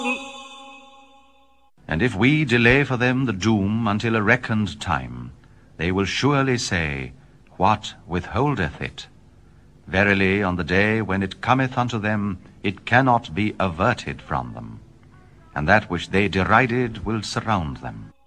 And if we delay for them the doom until a reckoned time, they will surely say, What withholdeth it? Verily, on the day when it cometh unto them, it cannot be averted from them, and that which they derided will surround them.